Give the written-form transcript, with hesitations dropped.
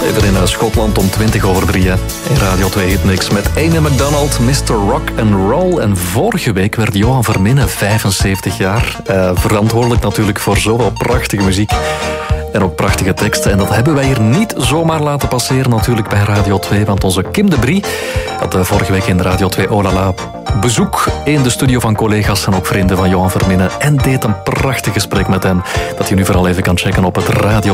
Even in Schotland om 3:20. In Radio 2 Hitmix met Amy MacDonald, Mr. Rock and Roll. En vorige week werd Johan Verminnen 75 jaar. Verantwoordelijk natuurlijk voor zoveel prachtige muziek. En ook prachtige teksten. En dat hebben wij hier niet zomaar laten passeren natuurlijk bij Radio 2. Want onze Kim de Brie had vorige week in Radio 2 Olala bezoek in de studio van collega's en ook vrienden van Johan Verminnen. En deed een prachtig gesprek met hen. Dat je nu vooral even kan checken op het Radio